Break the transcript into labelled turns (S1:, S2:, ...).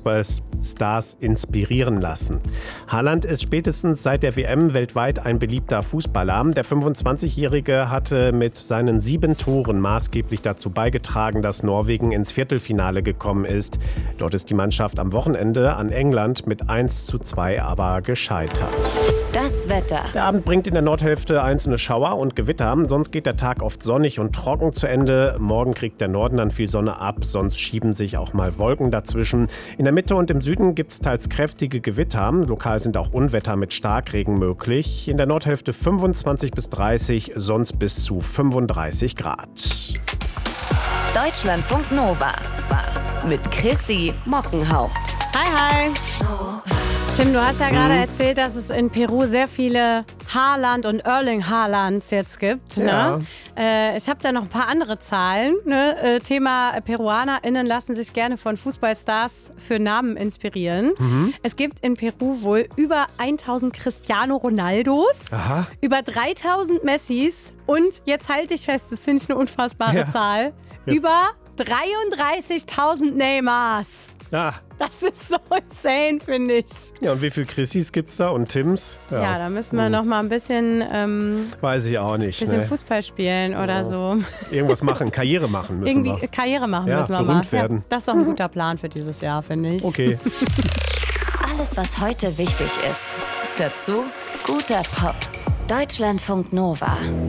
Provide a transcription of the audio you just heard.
S1: Fußballstars inspirieren lassen. Haaland ist spätestens seit der WM weltweit ein beliebter Fußballer. Der 25-Jährige hatte mit seinen 7 Toren maßgeblich dazu beigetragen, dass Norwegen ins Viertelfinale gekommen ist. Dort ist die Mannschaft am Wochenende an England mit 1:2 aber gescheitert.
S2: Das Wetter.
S1: Der Abend bringt in der Nordhälfte einzelne Schauer und Gewitter. Sonst geht der Tag oft sonnig und trocken zu Ende. Morgen kriegt der Norden dann viel Sonne ab, sonst schieben sich auch mal Wolken dazwischen. In der Mitte und im Süden gibt es teils kräftige Gewitter. Lokal sind auch Unwetter mit Starkregen möglich. In der Nordhälfte 25 bis 30, sonst bis zu 35 Grad.
S2: Deutschlandfunk Nova mit Chrissy Mockenhaupt.
S3: Hi. Tim, du hast ja gerade erzählt, dass es in Peru sehr viele Haaland und Erling Haalands jetzt gibt.
S1: Ja.
S3: Ne? Ich habe da noch ein paar andere Zahlen. Ne? Thema PeruanerInnen lassen sich gerne von Fußballstars für Namen inspirieren. Es gibt in Peru wohl über 1000 Cristiano Ronaldos, über 3000 Messis und jetzt halte ich fest, das finde ich eine unfassbare Zahl, über 33.000 Neymars.
S1: Ja.
S3: Das ist so insane, finde ich.
S1: Ja, und wie viele Chrissys gibt's da und Tims?
S3: Ja, da müssen wir noch mal ein bisschen,
S1: weiß ich auch nicht.
S3: Fußball spielen oder so.
S1: Irgendwas machen, Karriere machen müssen wir.
S3: Irgendwie Karriere machen
S1: Ja,
S3: müssen wir
S1: berühmt
S3: mal.
S1: werden.
S3: Ja, das ist doch ein guter Plan für dieses Jahr, finde ich.
S1: Okay.
S2: Alles, was heute wichtig ist. Dazu guter Pop. Deutschlandfunk Nova.